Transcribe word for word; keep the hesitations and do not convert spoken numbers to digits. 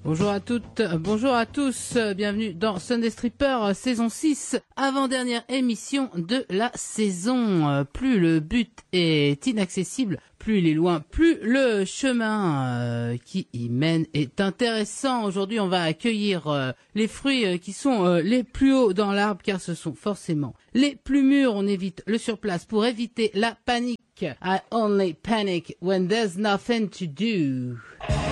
Bonjour à toutes, bonjour à tous, bienvenue dans Sunday Stripper saison six, avant-dernière émission de la saison. Plus le but est inaccessible, plus il est loin, plus le chemin euh, qui y mène est intéressant. Aujourd'hui, on va accueillir euh, les fruits euh, qui sont euh, les plus hauts dans l'arbre, car ce sont forcément les plus mûrs. On évite le surplace pour éviter la panique. I only panic when there's nothing to do.